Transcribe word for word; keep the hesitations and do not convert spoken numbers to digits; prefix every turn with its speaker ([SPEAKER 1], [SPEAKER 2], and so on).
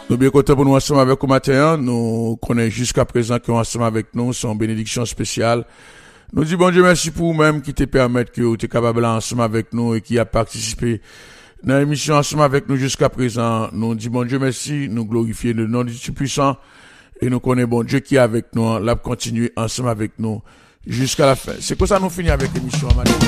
[SPEAKER 1] Nous bien contents pour nous ensemble avec vous matin. Nous connaissons jusqu'à présent qu'on ensemble avec nous, c'est une bénédiction spéciale. Nous disons bon Dieu merci pour vous-même qui te permettent que vous êtes capable ensemble avec nous et qui a participé dans l'émission ensemble avec nous jusqu'à présent. Nous disons bon Dieu merci, nous glorifions le nom du Tout-Puissant et nous connaissons bon Dieu qui est avec nous, l'a continuer ensemble avec nous jusqu'à la fin. C'est comme ça nous finissons avec l'émission.